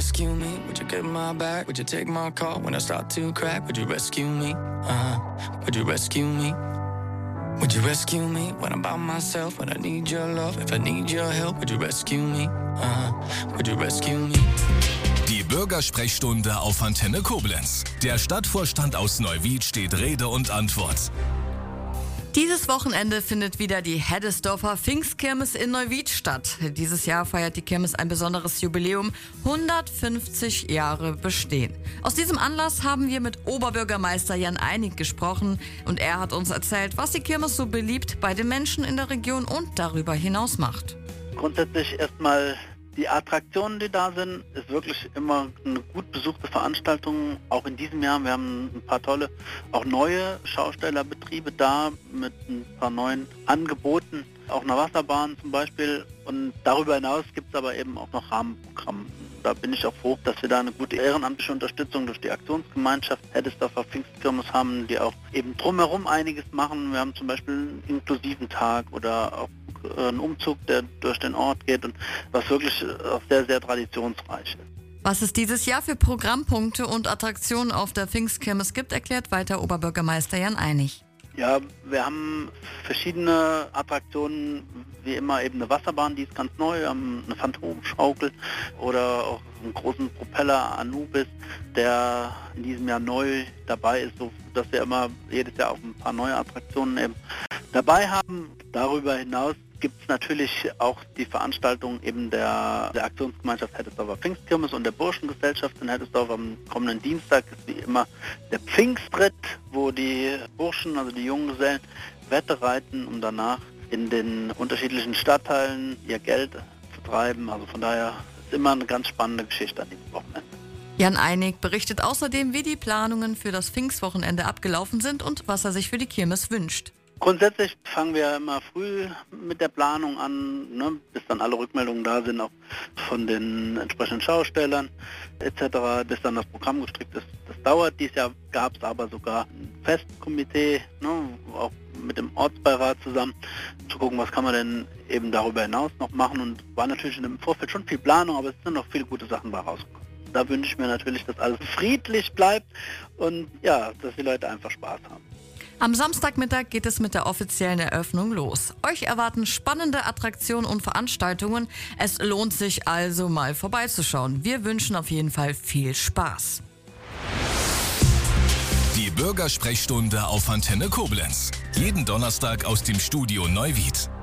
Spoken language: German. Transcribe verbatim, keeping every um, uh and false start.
rescue me? Would you get my back? Would you take my call when I start to crack? Would you rescue me? Uh-huh. Would you rescue me? Would you rescue me when I'm by myself? When I need your love, if I need your help, would you rescue me? Uh-huh. Would you rescue me? Die Bürgersprechstunde auf Antenne Koblenz. Der Stadtvorstand aus Neuwied steht Rede und Antwort. Dieses Wochenende findet wieder die Heddesdorfer Pfingstkirmes in Neuwied statt. Dieses Jahr feiert die Kirmes ein besonderes Jubiläum, hundertfünfzig Jahre Bestehen. Aus diesem Anlass haben wir mit Oberbürgermeister Jan Einig gesprochen und er hat uns erzählt, was die Kirmes so beliebt bei den Menschen in der Region und darüber hinaus macht. Grundsätzlich erstmal die Attraktionen, die da sind, ist wirklich immer eine gut besuchte Veranstaltung. Auch in diesem Jahr, wir haben ein paar tolle, auch neue Schaustellerbetriebe da mit ein paar neuen Angeboten, auch eine Wasserbahn zum Beispiel. Und darüber hinaus gibt es aber eben auch noch Rahmenprogramme. Da bin ich auch froh, dass wir da eine gute ehrenamtliche Unterstützung durch die Aktionsgemeinschaft Heddesdorfer Pfingstkirmes haben, die auch eben drumherum einiges machen. Wir haben zum Beispiel einen inklusiven Tag oder auch einen Umzug, der durch den Ort geht und was wirklich auch sehr, sehr traditionsreich ist. Was es dieses Jahr für Programmpunkte und Attraktionen auf der Pfingstkirmes gibt, erklärt weiter Oberbürgermeister Jan Einig. Ja, wir haben verschiedene Attraktionen, wie immer eben eine Wasserbahn, die ist ganz neu, wir haben eine Phantomschaukel oder auch einen großen Propeller Anubis, der in diesem Jahr neu dabei ist, so dass wir immer jedes Jahr auch ein paar neue Attraktionen eben dabei haben. Darüber hinaus gibt es natürlich auch die Veranstaltung eben der, der Aktionsgemeinschaft Heddesdorfer Pfingstkirmes und der Burschengesellschaft in Heddesdorf. Am kommenden Dienstag ist wie immer der Pfingstritt, wo die Burschen, also die jungen Gesellen, Wette reiten, um danach in den unterschiedlichen Stadtteilen ihr Geld zu treiben. Also von daher ist immer eine ganz spannende Geschichte an diesem Wochenende. Jan Einig berichtet außerdem, wie die Planungen für das Pfingstwochenende abgelaufen sind und was er sich für die Kirmes wünscht. Grundsätzlich fangen wir immer früh mit der Planung an, ne, bis dann alle Rückmeldungen da sind, auch von den entsprechenden Schaustellern et cetera, bis dann das Programm gestrickt ist. Das dauert. Dieses Jahr gab es aber sogar ein Festkomitee, ne, auch mit dem Ortsbeirat zusammen, zu gucken, was kann man denn eben darüber hinaus noch machen. Und war natürlich im Vorfeld schon viel Planung, aber es sind noch viele gute Sachen bei rausgekommen. Da wünsche ich mir natürlich, dass alles friedlich bleibt und ja, dass die Leute einfach Spaß haben. Am Samstagmittag geht es mit der offiziellen Eröffnung los. Euch erwarten spannende Attraktionen und Veranstaltungen. Es lohnt sich also mal vorbeizuschauen. Wir wünschen auf jeden Fall viel Spaß. Die Bürgersprechstunde auf Antenne Koblenz. Jeden Donnerstag aus dem Studio Neuwied.